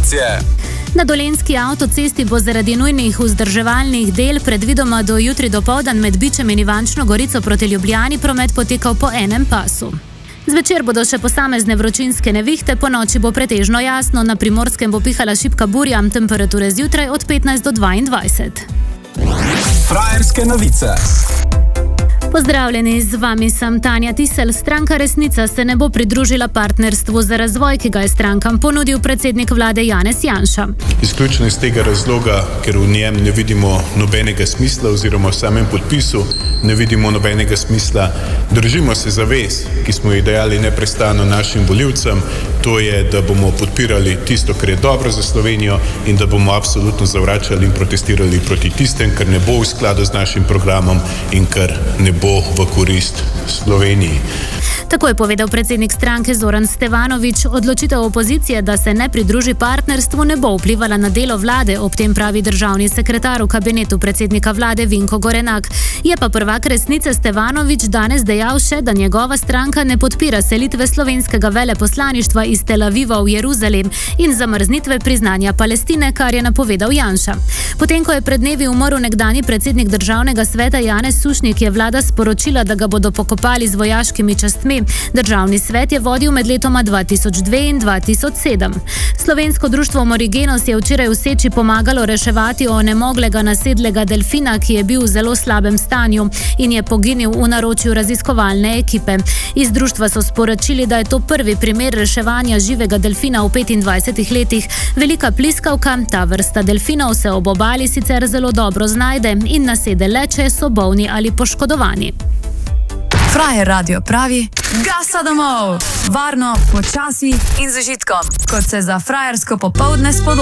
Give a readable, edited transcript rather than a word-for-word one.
informacije. Na Dolenjski avtocesti bo zaradi nujnih vzdrževalnih del predvidoma do jutri dopoldan med Bičem in Ivančno Gorico proti Ljubljani promet potekal po enem pasu. Zvečer bodo še posamezne vročinske nevihte, po noči bo pretežno jasno, na Primorskem bo pihala šibka burja, temperature zjutraj od 15 do 22. Frajerske novice. Pozdravljeni, z vami sem Tanja Tisel. Stranka Resnica se ne bo pridružila partnerstvu za razvoj, ki ga je strankam ponudil predsednik vlade Janez Janša. Izključno iz tega razloga, ker v njem ne vidimo nobenega smisla oziroma v samem podpisu ne vidimo nobenega smisla. Držimo se zavez, ki smo jih dajali neprestano našim volivcem, to je, da bomo podpirali tisto, kar je dobro za Slovenijo in da bomo absolutno zavračali in protestirali proti tistem, kar ne bo v skladu z našim programom in kar ne bo v korist Sloveniji. Tako je povedal predsednik stranke Zoran Stevanović. Odločitev opozicije, da se ne pridruži partnerstvu, ne bo vplivala na delo vlade, ob tem pravi državni sekretar v kabinetu predsednika vlade Vinko Gorenak. Je pa prvak Resnice Stevanović danes dejal še, da njegova stranka ne podpira selitve slovenskega veleposlaništva iz Tel Aviva v Jeruzalem in zamrznitve priznanja Palestine, kar je napovedal Janša. Potem, ko je pred dnevi umrl nekdanji predsednik državnega sveta Janez Sušnik, je vlada sporočila, da ga bodo pokopali z vojaškimi častmi. Državni svet je vodil med letoma 2002 in 2007. Slovensko društvo Morigenos je včeraj v Seči pomagalo reševati onemoglega nasedlega delfina, ki je bil v zelo slabem stanju in je poginil v naročju raziskovalne ekipe. Iz društva so sporočili, da je to prvi primer reševanja živega delfina v 25 letih. Velika pliskavka, ta vrsta delfinov se ob obali sicer zelo dobro znajde in nasede le, če so bolni ali poškodovani. Frajer radio pravi: gasa domov! Varno, počasi in z užitkom, kot se za frajersko popoldne spodobi.